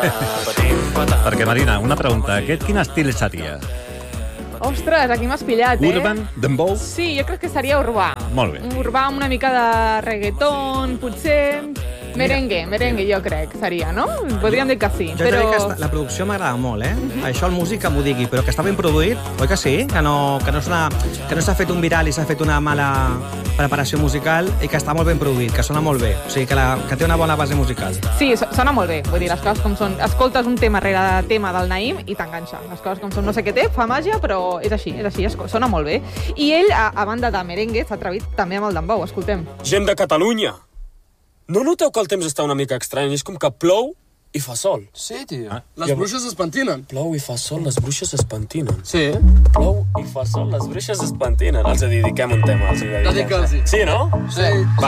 Perquè, Marina, una pregunta. Aquest quin estil seria? Ostres, aquí m'has pillat, Urban? Dembow? Sí, jo crec que seria urbà. Molt bé. Urbà amb una mica de reggaeton, potser... Merengue, jo crec, seria, no? Podríem dir que sí, Jo però... crec que la producció m'agrada molt, Això el músic que m'ho digui, però que està ben produït, oi que sí? Que no s'ha fet un viral i s'ha fet una mala preparació musical i que està molt ben produït, que sona molt bé. O sigui, que té una bona base musical. Sí, sona molt bé, vull dir, les coses com són. Escoltes un tema rere tema del Naïm i t'enganxa. Les coses com són, no sé què té, fa màgia, però és així, sona molt bé. I ell, a banda de merengue, s'ha atrevit també amb el dembow, escoltem. Gent de Catalunya! No noteu que el temps està una mica estrany? És com que plou i fa sol. Sí, tio. Les bruixes es pentinen. Plou i fa sol, les bruixes es pentinen. Sí. Plou i fa sol, les bruixes es pentinen. Els dediquem un tema. Dedica'ls-hi. Sí, no? Sí.